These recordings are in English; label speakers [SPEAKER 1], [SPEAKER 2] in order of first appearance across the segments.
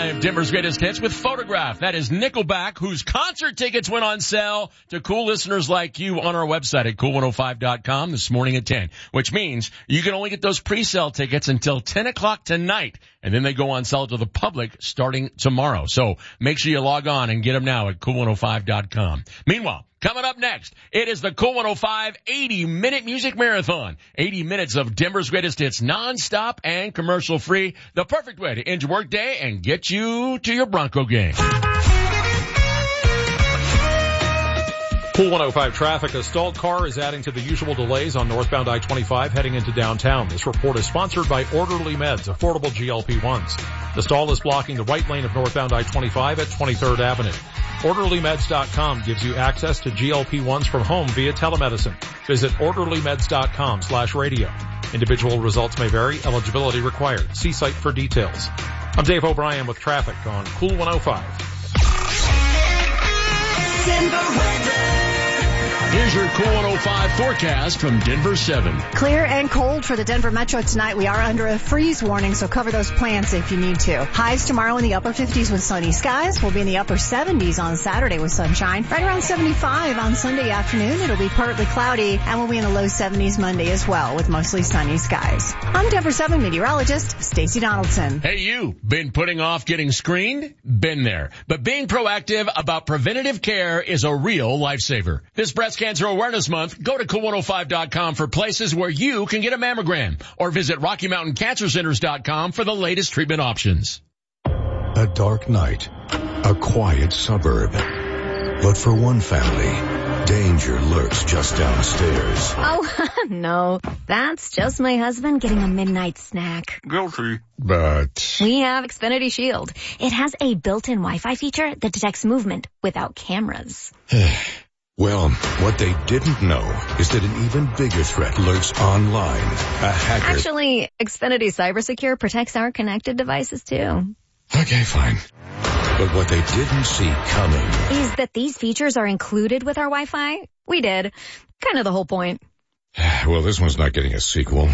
[SPEAKER 1] 105, Denver's greatest hits with Photograph. That is Nickelback, whose concert tickets went on sale to cool listeners like you on our website at cool105.com this morning at 10, which means you can only get those pre-sale tickets until 10 o'clock tonight, and then they go on sale to the public starting tomorrow. So make sure you log on and get them now at cool105.com. Meanwhile, coming up next, it is the Cool 105 80-minute music marathon. 80 minutes of Denver's greatest hits, non-stop and commercial-free. The perfect way to end your work day and get you to your Bronco game.
[SPEAKER 2] Cool 105 traffic. A stalled car is adding to the usual delays on northbound I-25 heading into downtown. This report is sponsored by Orderly Meds, affordable GLP-1s. The stall is blocking the right lane of northbound I-25 at 23rd Avenue. OrderlyMeds.com gives you access to GLP-1s from home via telemedicine. Visit OrderlyMeds.com/radio. Individual results may vary. Eligibility required. See site for details. I'm Dave O'Brien with traffic on Cool 105.
[SPEAKER 3] Denver weather.
[SPEAKER 1] Here's your Cool 105 forecast from Denver 7.
[SPEAKER 4] Clear and cold for the Denver Metro tonight. We are under a freeze warning, so cover those plants if you need to. Highs tomorrow in the upper 50s with sunny skies. We'll be in the upper 70s on Saturday with sunshine. Right around 75 on Sunday afternoon. It'll be partly cloudy, and we'll be in the low 70s Monday as well with mostly sunny skies. I'm Denver 7 meteorologist Stacey Donaldson.
[SPEAKER 1] Hey, you been putting off getting screened? Been there. But being proactive about preventative care is a real lifesaver. This Breast Cancer Awareness Month, go to cool105.com for places where you can get a mammogram, or visit RockyMountainCancerCenters.com for the latest treatment options.
[SPEAKER 5] A dark night, a quiet suburb. But for one family, danger lurks just downstairs.
[SPEAKER 6] Oh, no. That's just my husband getting a midnight snack.
[SPEAKER 5] Guilty. But
[SPEAKER 6] We have Xfinity Shield. It has a built-in Wi-Fi feature that detects movement without cameras.
[SPEAKER 5] well, what they didn't know is that an even bigger threat lurks online. A hacker.
[SPEAKER 6] Actually, Xfinity CyberSecure protects our connected devices, too.
[SPEAKER 5] Okay, fine. But what they didn't see coming
[SPEAKER 6] Is that these features are included with our Wi-Fi? We did. Kind of the whole point.
[SPEAKER 5] Well, this one's not getting a sequel.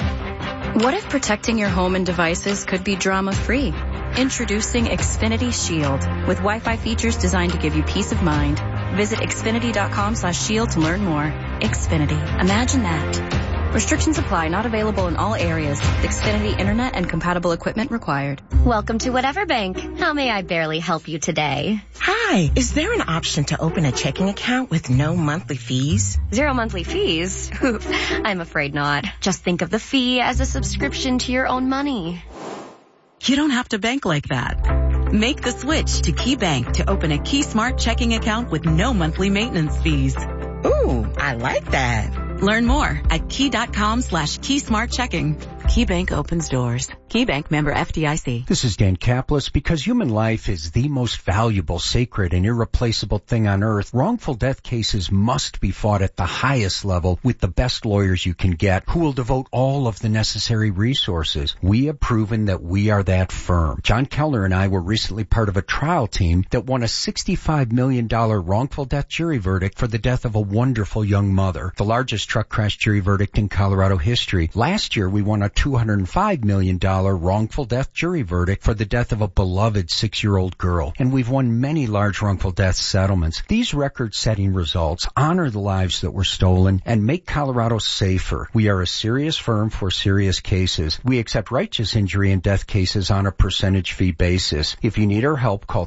[SPEAKER 7] What if protecting your home and devices could be drama-free? Introducing Xfinity Shield with Wi-Fi features designed to give you peace of mind. Visit Xfinity.com/shield to learn more. Xfinity. Imagine that. Restrictions apply. Not available in all areas. Xfinity Internet and compatible equipment required.
[SPEAKER 6] Welcome to Whatever Bank. How may I barely help you today?
[SPEAKER 8] Hi, is there an option to open a checking account with no monthly fees?
[SPEAKER 6] 0 monthly fees? I'm afraid not. Just think of the fee as a subscription to your own money.
[SPEAKER 9] You don't have to bank like that. Make the switch to KeyBank to open a KeySmart checking account with no monthly maintenance fees.
[SPEAKER 8] Ooh, I like that.
[SPEAKER 9] Learn more at key.com/keysmartchecking. KeyBank opens doors. KeyBank member FDIC.
[SPEAKER 10] This is Dan Kaplis. Because human life is the most valuable, sacred, and irreplaceable thing on earth, wrongful death cases must be fought at the highest level with the best lawyers you can get, who will devote all of the necessary resources. We have proven that we are that firm. John Kellner and I were recently part of a trial team that won a $65 million wrongful death jury verdict for the death of a wonderful young mother, the largest truck crash jury verdict in Colorado history. Last year, we won a $205 million wrongful death jury verdict for the death of a beloved 6-year-old girl. And we've won many large wrongful death settlements. These record-setting results honor the lives that were stolen and make Colorado safer. We are a serious firm for serious cases. We accept righteous injury and death cases on a percentage fee basis. If you need our help, call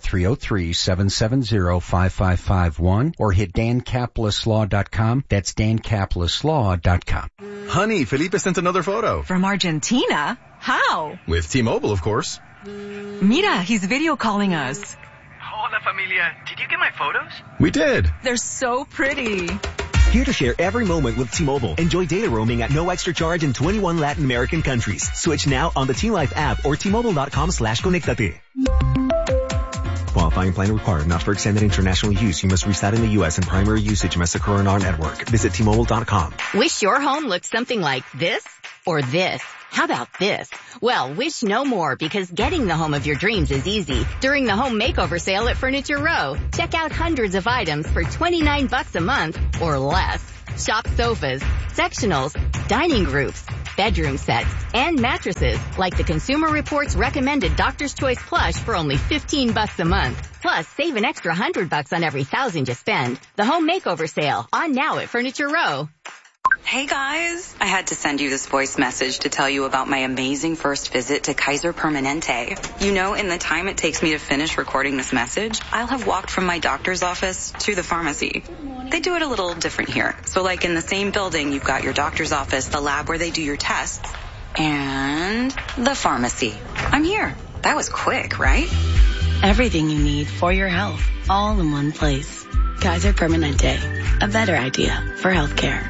[SPEAKER 10] 303-770-5551 or hit dankapleslaw.com. That's dankapleslaw.com.
[SPEAKER 11] Honey, Felipe sent another photo.
[SPEAKER 12] From Argentina? How?
[SPEAKER 11] With T-Mobile, of course.
[SPEAKER 12] Mira, he's video calling us.
[SPEAKER 13] Hola, familia. Did you get my photos?
[SPEAKER 11] We did.
[SPEAKER 12] They're so pretty.
[SPEAKER 14] Here to share every moment with T-Mobile. Enjoy data roaming at no extra charge in 21 Latin American countries. Switch now on the T-Life app or T-Mobile.com/conectate. Qualifying plan required. Not for extended international use. You must reside in the U.S. and primary usage must occur on our network. Visit T-Mobile.com.
[SPEAKER 15] Wish your home looked something like this or this. How about this? Well, wish no more, because getting the home of your dreams is easy during the home makeover sale at Furniture Row. Check out hundreds of items for $29 a month or less. Shop sofas, sectionals, dining groups, bedroom sets, and mattresses like the Consumer Reports recommended Doctor's Choice Plush for only $15 a month. Plus, save an extra $100 on every $1,000 you spend. The home makeover sale on now at Furniture Row.
[SPEAKER 16] Hey guys, I had to send you this voice message to tell you about my amazing first visit to Kaiser Permanente. You know, in the time it takes me to finish recording this message, I'll have walked from my doctor's office to the pharmacy. They do it a little different here. So like in the same building, you've got your doctor's office, the lab where they do your tests, and the pharmacy. I'm here. That was quick, right?
[SPEAKER 17] Everything you need for your health, all in one place. Kaiser Permanente, a better idea for healthcare.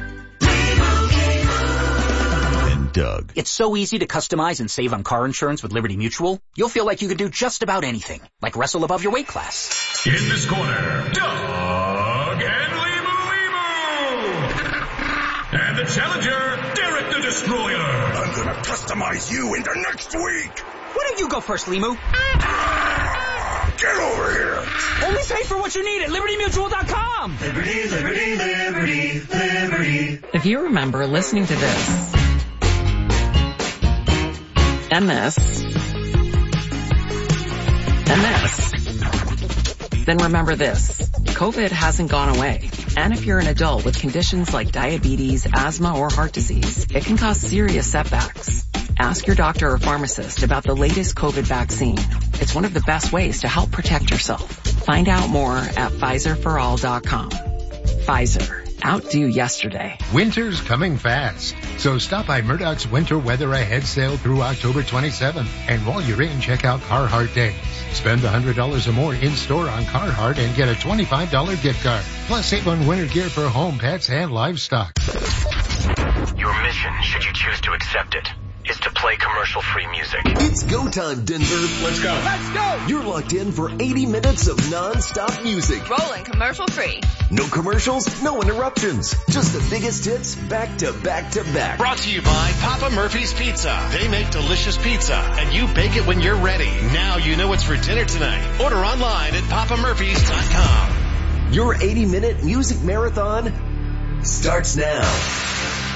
[SPEAKER 18] Doug. It's so easy to customize and save on car insurance with Liberty Mutual. You'll feel like you could do just about anything, like wrestle above your weight class.
[SPEAKER 19] In this corner, Doug and Limu. And the challenger, Derek the Destroyer.
[SPEAKER 5] I'm gonna customize you into next week.
[SPEAKER 18] Why don't you go first, Limu?
[SPEAKER 5] Get over here.
[SPEAKER 18] Only pay for what you need at LibertyMutual.com.
[SPEAKER 3] Liberty, liberty, liberty, liberty.
[SPEAKER 12] If you remember listening to this, MS, then remember this. COVID hasn't gone away. And if you're an adult with conditions like diabetes, asthma, or heart disease, it can cause serious setbacks. Ask your doctor or pharmacist about the latest COVID vaccine. It's one of the best ways to help protect yourself. Find out more at PfizerForAll.com. Pfizer. Outdo yesterday.
[SPEAKER 20] Winter's coming fast, so stop by Murdoch's Winter Weather Ahead sale through October 27th. And while you're in, check out Carhartt Days. Spend $100 or more in-store on Carhartt and get a $25 gift card. Plus, save on winter gear for home, pets, and livestock.
[SPEAKER 21] Your mission, should you choose to accept it, is to play commercial-free music.
[SPEAKER 22] It's go time, Denver.
[SPEAKER 21] Let's go.
[SPEAKER 22] Let's go. You're locked in for 80 minutes of non-stop music.
[SPEAKER 23] Rolling commercial-free.
[SPEAKER 22] No commercials, no interruptions. Just the biggest hits back to back to back.
[SPEAKER 24] Brought to you by Papa Murphy's Pizza. They make delicious pizza, and you bake it when you're ready. Now you know what's for dinner tonight. Order online at papamurphys.com.
[SPEAKER 22] Your 80-minute music marathon starts now.